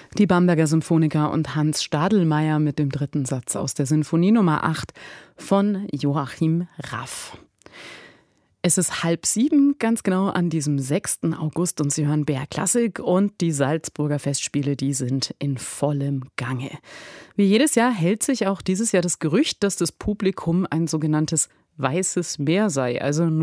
Die Bamberger Symphoniker und Hans Stadelmeier mit dem dritten Satz aus der Sinfonie Nummer 8 von Joachim Raff. Es ist 6:30, ganz genau an diesem 6. August und Sie hören BR Klassik und die Salzburger Festspiele, die sind in vollem Gange. Wie jedes Jahr hält sich auch dieses Jahr das Gerücht, dass das Publikum ein sogenanntes Weißes Meer sei, also